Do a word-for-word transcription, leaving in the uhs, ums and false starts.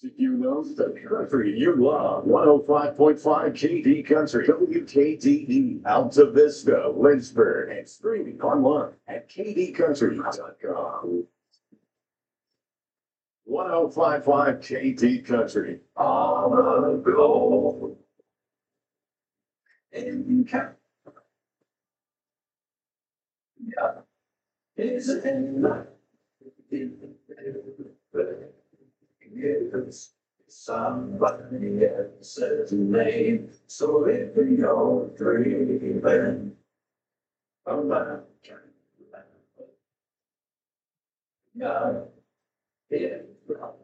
Did you know the country you love? one oh five point five K D Country, W K D E, Alta Vista, Lynchburg, and streaming online at k d country dot com. one oh five point five K D Country, all the gold. In Canada, is in It's somebody else's name. So if you're dreaming about God, yeah,